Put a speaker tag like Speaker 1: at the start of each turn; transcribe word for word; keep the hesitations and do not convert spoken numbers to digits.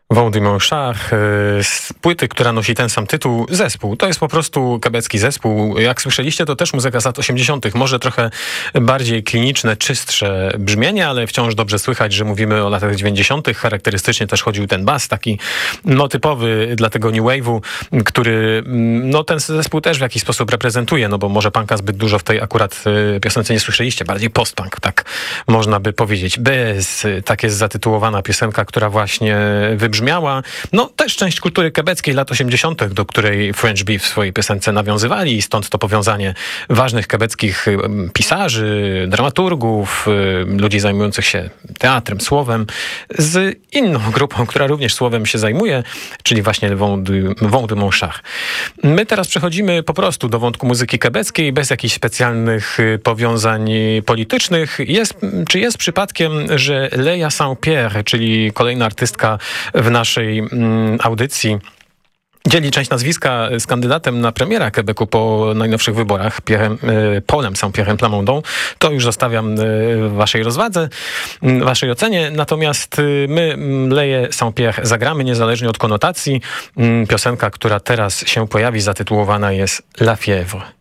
Speaker 1: Vent du Monchard, z płyty, która nosi ten sam tytuł, zespół. To jest po prostu quebecki zespół. Jak słyszeliście, to też muzyka z lat osiemdziesiątych. Może trochę bardziej kliniczne, czystsze brzmienie, ale wciąż dobrze słychać, że mówimy o latach dziewięćdziesiątych. Charakterystycznie też chodził ten bas, taki no, typowy dla tego new wave'u, który no, ten zespół też w jakiś sposób reprezentuje, no bo może punka zbyt dużo w tej akurat piosence nie słyszeliście. Bardziej post-punk, tak można by powiedzieć. Bez, tak jest zatytułowana piosenka, która właśnie wybrzmiała. No też część kultury quebeckiej lat osiemdziesiątych, do której French Beef w swojej piosence nawiązywali i stąd to powiązanie ważnych quebeckich pisarzy, dramaturgów, ludzi zajmujących się teatrem, słowem, z inną grupą, która również słowem się zajmuje, czyli właśnie Vent du, Vent du Monchard. My teraz przechodzimy po prostu do wątku muzyki quebeckiej, bez jakichś specjalnych powiązań politycznych. Jest, czy jest przypadkiem, że Leia Saint-Pierre, czyli kolejna artystka w naszej mm, audycji, dzieli część nazwiska z kandydatem na premiera Quebecu po najnowszych wyborach, Pierrem, y, Paulem Saint-Pierre'em Plamondon. To już zostawiam w waszej rozwadze, w waszej ocenie. Natomiast y, my Leję Saint-Pierre zagramy niezależnie od konotacji. Y, piosenka, która teraz się pojawi, zatytułowana jest La Fièvre.